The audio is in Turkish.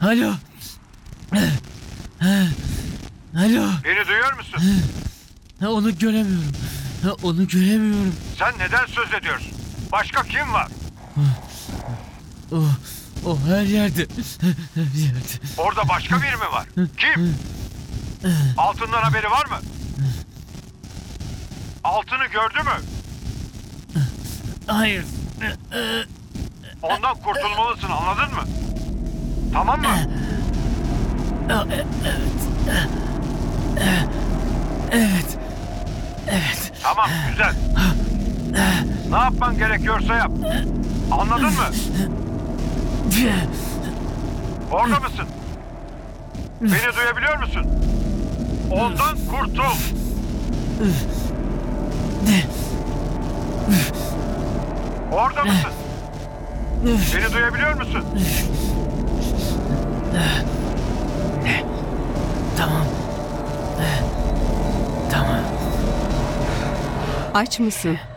Alo. Alo. Beni duyuyor musun? Onu göremiyorum. Onu göremiyorum. Sen neden söz ediyorsun? Başka kim var? O her yerde. Her yerde. Orada başka biri mi var? Kim? Altından haberi var mı? Altını gördü mü? Hayır. Ondan kurtulmalısın, anladın mı? Tamam mı? Evet. Evet. Tamam, güzel. Ne yapman gerekiyorsa yap. Anladın mı? Orada mısın? Beni duyabiliyor musun? Ondan kurtul. Orada mısın? Beni duyabiliyor musun? Tamam. Tamam. Aç mısın?